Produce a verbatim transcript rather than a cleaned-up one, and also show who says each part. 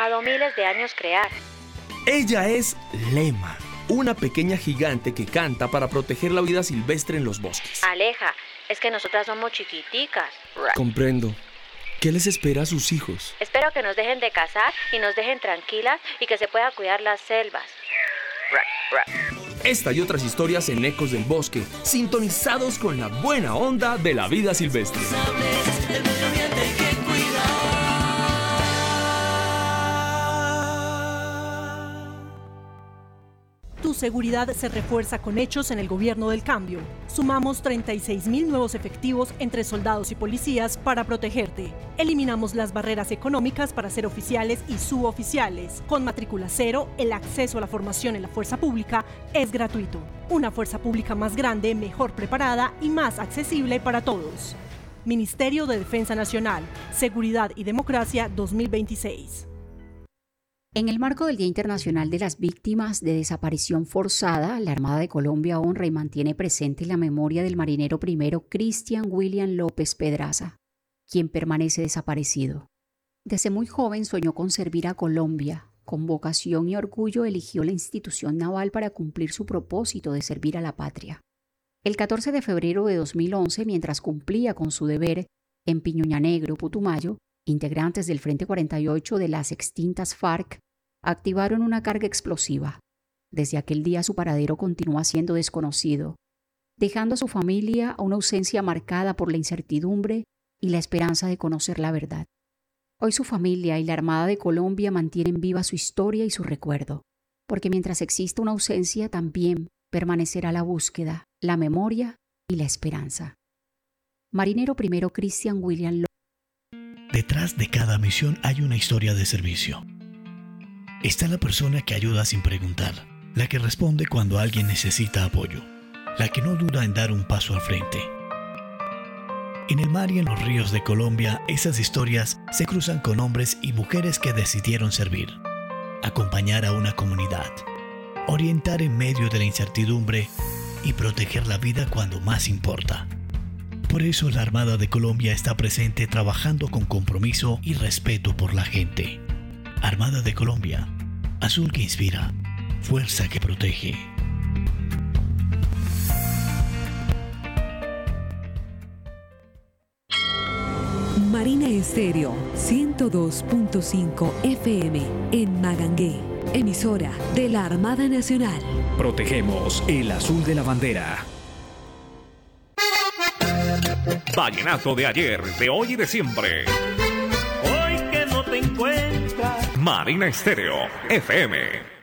Speaker 1: tomado miles de años crear.
Speaker 2: Ella es Lema, una pequeña gigante que canta para proteger la vida silvestre en los bosques.
Speaker 1: Aleja, es que nosotras somos chiquiticas.
Speaker 2: Comprendo. ¿Qué les espera a sus hijos?
Speaker 1: Espero que nos dejen de cazar y nos dejen tranquilas y que se pueda cuidar las selvas.
Speaker 2: Esta y otras historias en Ecos del Bosque, sintonizados con la buena onda de la vida silvestre.
Speaker 3: Tu seguridad se refuerza con hechos en el gobierno del cambio. Sumamos treinta y seis mil nuevos efectivos entre soldados y policías para protegerte. Eliminamos las barreras económicas para ser oficiales y suboficiales. Con matrícula cero, el acceso a la formación en la fuerza pública es gratuito. Una fuerza pública más grande, mejor preparada y más accesible para todos. Ministerio de Defensa Nacional, Seguridad y Democracia dos mil veintiséis.
Speaker 4: En el marco del Día Internacional de las Víctimas de Desaparición Forzada, la Armada de Colombia honra y mantiene presente la memoria del marinero primero Cristian William López Pedraza, quien permanece desaparecido. Desde muy joven soñó con servir a Colombia. Con vocación y orgullo eligió la institución naval para cumplir su propósito de servir a la patria. El catorce de febrero de dos mil once, mientras cumplía con su deber en Piñuña Negro, Putumayo, integrantes del Frente cuarenta y ocho de las extintas FARC activaron una carga explosiva. Desde aquel día su paradero continúa siendo desconocido, dejando a su familia a una ausencia marcada por la incertidumbre y la esperanza de conocer la verdad. Hoy su familia y la Armada de Colombia mantienen viva su historia y su recuerdo, porque mientras exista una ausencia también permanecerá la búsqueda, la memoria y la esperanza. Marinero primero Cristian William López.
Speaker 5: Detrás de cada misión hay una historia de servicio. Está la persona que ayuda sin preguntar, la que responde cuando alguien necesita apoyo, la que no duda en dar un paso al frente. En el mar y en los ríos de Colombia, esas historias se cruzan con hombres y mujeres que decidieron servir, acompañar a una comunidad, orientar en medio de la incertidumbre y proteger la vida cuando más importa. Por eso la Armada de Colombia está presente trabajando con compromiso y respeto por la gente. Armada de Colombia, azul que inspira, fuerza que protege.
Speaker 6: Marina Estéreo ciento dos punto cinco F M en Magangué, emisora de la Armada Nacional.
Speaker 7: Protegemos el azul de la bandera. Vallenato de ayer, de hoy y de siempre.
Speaker 8: Hoy que no te encuentras.
Speaker 7: Marina Estéreo F M.